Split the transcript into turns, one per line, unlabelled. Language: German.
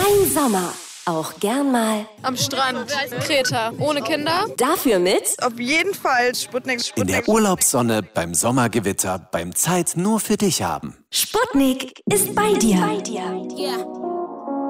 Dein Sommer. Auch gern mal
am Strand, Kreta, ohne Kinder.
Dafür mit
auf jeden Fall Sputnik.
In der Urlaubssonne, beim Sommergewitter, beim Zeit nur für dich haben.
Sputnik ist bei dir.
Yeah.